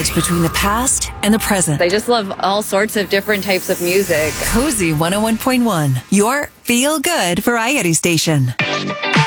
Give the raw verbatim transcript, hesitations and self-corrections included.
bridge between the past and the present. I just love all sorts of different types of music. Cozy one oh one point one, your feel-good variety station.